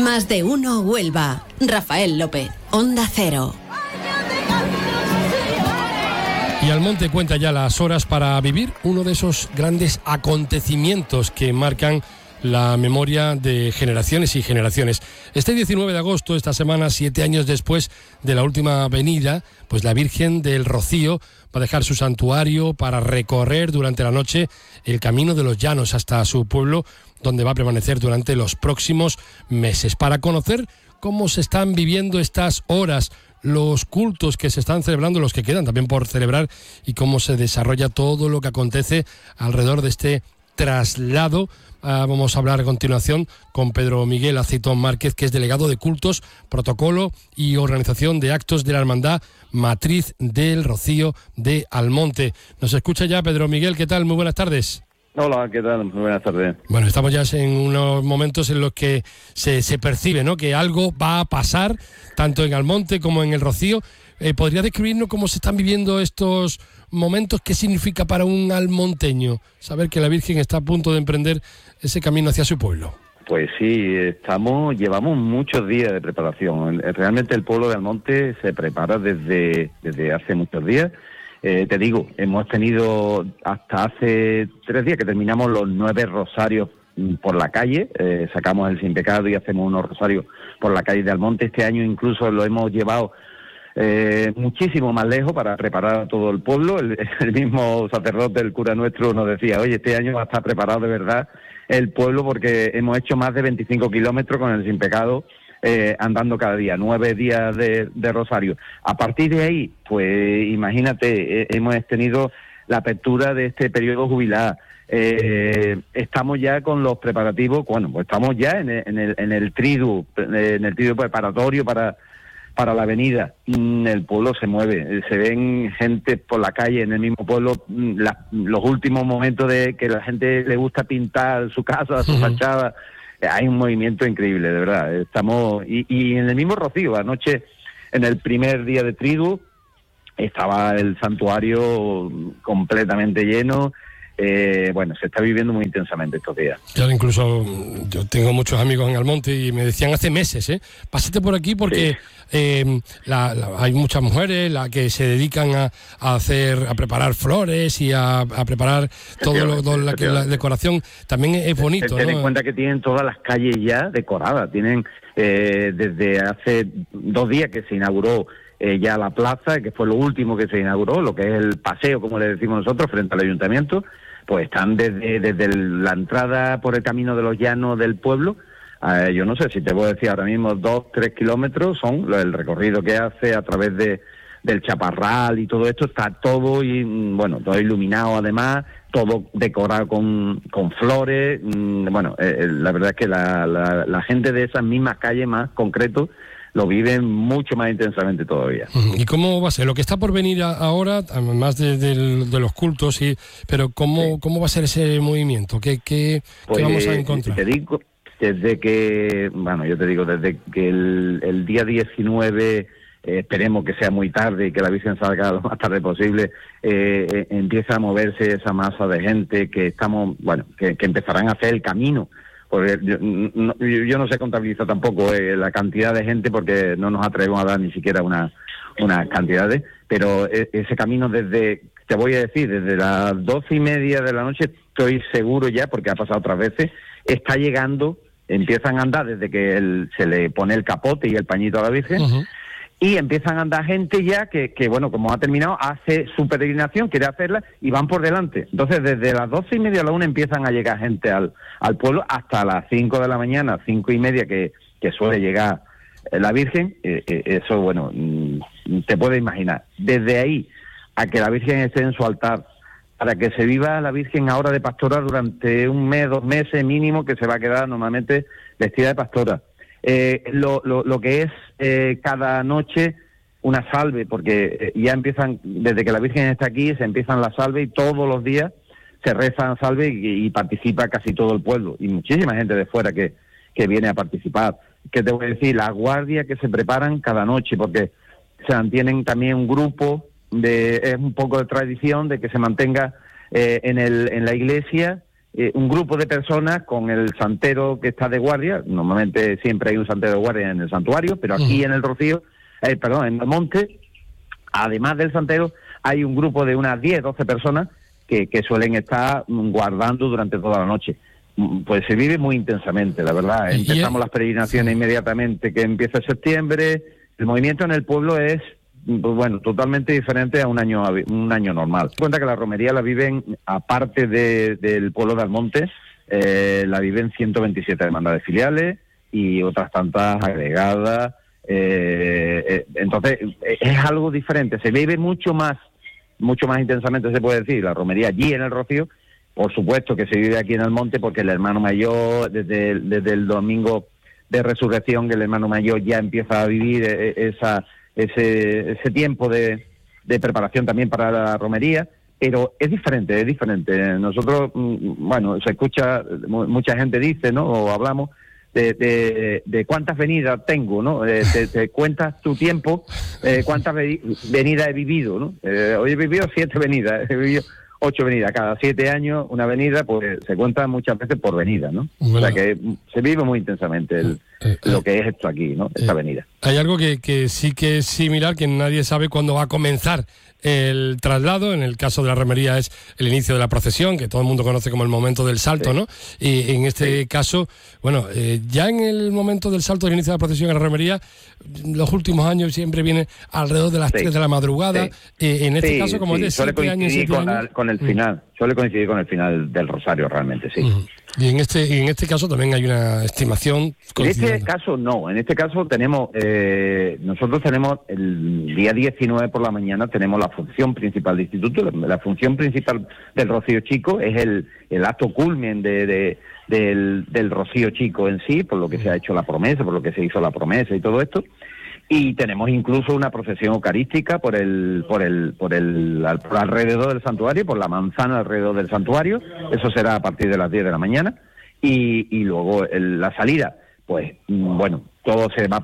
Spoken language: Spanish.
Más de uno Huelva. Rafael López, Onda Cero. Y Almonte cuenta ya las horas para vivir uno de esos grandes acontecimientos que marcan la memoria de generaciones y generaciones. Este 19 de agosto, esta semana, 7 años después de la última venida, pues la Virgen del Rocío va a dejar su santuario para recorrer durante la noche el Camino de los Llanos hasta su pueblo, donde va a permanecer durante los próximos meses. Para conocer cómo se están viviendo estas horas, los cultos que se están celebrando, los que quedan también por celebrar, y cómo se desarrolla todo lo que acontece alrededor de este traslado. Vamos a hablar a continuación con Pedro Miguel Aceitón Márquez, que es delegado de Cultos, Protocolo y Organización de Actos de la Hermandad Matriz del Rocío de Almonte. ¿Nos escucha ya, Pedro Miguel? ¿Qué tal? Muy buenas tardes. Hola, ¿qué tal? Muy buenas tardes. Bueno, estamos ya en unos momentos en los que se percibe, ¿no?, que algo va a pasar, tanto en Almonte como en el Rocío. ¿Podría describirnos cómo se están viviendo estos momentos? ¿Qué significa para un almonteño saber que la Virgen está a punto de emprender ese camino hacia su pueblo? Pues sí, llevamos muchos días de preparación. Realmente el pueblo de Almonte se prepara desde hace muchos días. Te digo, hemos tenido hasta hace 3 días que terminamos los 9 rosarios por la calle, sacamos el Sin Pecado y hacemos unos rosarios por la calle de Almonte. Este año incluso lo hemos llevado muchísimo más lejos para preparar a todo el pueblo. El mismo sacerdote, el cura nuestro, nos decía: oye, este año va a estar preparado de verdad el pueblo, porque hemos hecho más de 25 kilómetros con el Sin Pecado, andando cada día, 9 días de rosario. A partir de ahí, pues imagínate, hemos tenido la apertura de este periodo jubilar. Estamos ya con los preparativos, bueno, pues estamos ya en el triduo preparatorio para la avenida. El pueblo se mueve, se ven gente por la calle en el mismo pueblo. Los últimos momentos de que la gente le gusta pintar su casa, su fachada, hay un movimiento increíble, de verdad. Estamos y en el mismo Rocío, anoche, en el primer día de triduo, estaba el santuario completamente lleno. Bueno, se está viviendo muy intensamente estos días. Claro, incluso yo tengo muchos amigos en Almonte y me decían hace meses, pásate por aquí porque sí, hay muchas mujeres que se dedican a preparar flores y a preparar la decoración. También es bonito, Ten ¿no? en cuenta que tienen todas las calles ya decoradas. Tienen desde hace 2 días que se inauguró ya la plaza, que fue lo último que se inauguró, lo que es el paseo, como le decimos nosotros, frente al ayuntamiento. Pues están desde la entrada por el Camino de los Llanos del pueblo. Yo no sé si te puedo decir ahora mismo 2-3 kilómetros son el recorrido que hace a través del Chaparral y todo esto. Está todo todo iluminado, además, todo decorado con flores. La verdad es que la gente de esas mismas calles más concreto lo viven mucho más intensamente todavía. ¿Y cómo va a ser? Lo que está por venir ahora, además de los cultos, pero ¿cómo va a ser ese movimiento? ¿Qué vamos a encontrar? Te digo, desde que el día 19, esperemos que sea muy tarde y que la Virgen salga lo más tarde posible, empieza a moverse esa masa de gente que empezarán a hacer el camino. Porque yo no sé contabilizar tampoco la cantidad de gente, porque no nos atrevemos a dar ni siquiera unas cantidades, pero ese camino te voy a decir, desde las 12:30 de la noche, estoy seguro ya, porque ha pasado otras veces, está llegando, empiezan a andar desde que se le pone el capote y el pañito a la Virgen, y empiezan a andar gente ya que como ha terminado, hace su peregrinación, quiere hacerla, y van por delante. Entonces, desde las 12:30 a la 1 empiezan a llegar gente al pueblo, hasta las 5 de la mañana, 5:30, que suele llegar la Virgen. Eso, te puedes imaginar. Desde ahí a que la Virgen esté en su altar, para que se viva la Virgen ahora de pastora durante 1 mes, 2 meses mínimo, que se va a quedar normalmente vestida de pastora. Lo que es cada noche una salve, porque ya empiezan, desde que la Virgen está aquí, se empiezan las salves, y todos los días se rezan salve y participa casi todo el pueblo, y muchísima gente de fuera que viene a participar. ¿Qué te voy a decir? Las guardias que se preparan cada noche, porque se mantienen también un grupo, es un poco de tradición de que se mantenga en la iglesia un grupo de personas con el santero que está de guardia. Normalmente siempre hay un santero de guardia en el santuario, pero aquí en el Rocío, en el monte, además del santero, hay un grupo de unas 10, 12 personas que suelen estar guardando durante toda la noche. Pues se vive muy intensamente, la verdad. Empezamos las peregrinaciones inmediatamente que empieza septiembre. El movimiento en el pueblo es, pues totalmente diferente a un año normal. Cuenta que la romería la viven, aparte del pueblo de Almonte, la viven 127 hermandades filiales y otras tantas agregadas. Entonces, es algo diferente. Se vive mucho más intensamente, se puede decir, la romería allí en el Rocío. Por supuesto que se vive aquí en Almonte porque el hermano mayor, desde el domingo de resurrección, que el hermano mayor ya empieza a vivir ese tiempo de preparación también para la romería, pero es diferente. Nosotros, se escucha, mucha gente dice, ¿no?, o hablamos de cuántas venidas tengo, ¿no? Te cuentas tu tiempo, cuántas venidas he vivido, ¿no? Hoy he vivido 7 venidas, he vivido 8 venidas, cada 7 años una venida, pues se cuenta muchas veces por venida, ¿no? Bueno. O sea que se vive muy intensamente lo que es esto aquí, ¿no? Esta venida. Hay algo que sí que es similar, que nadie sabe cuándo va a comenzar el traslado. En el caso de la romería es el inicio de la procesión, que todo el mundo conoce como el momento del salto, ¿no? Y en este caso, ya en el momento del salto del inicio de la procesión en la romería, los últimos años siempre viene alrededor de las 3 de la madrugada. En este caso, como es de 7 años... con el final. Suele coincidir con el final del rosario, realmente, sí. Y en este caso también hay una estimación. En este caso no. En este caso tenemos, nosotros tenemos el día 19 por la mañana, tenemos la función principal del instituto. La función principal del Rocío Chico es el acto culmen del Rocío Chico en sí, por lo que se ha hecho la promesa, por lo que se hizo la promesa y todo esto. Y tenemos incluso una procesión eucarística por alrededor del santuario, por la manzana alrededor del santuario. Eso será a partir de las 10 de la mañana. Y luego la salida, pues todo se va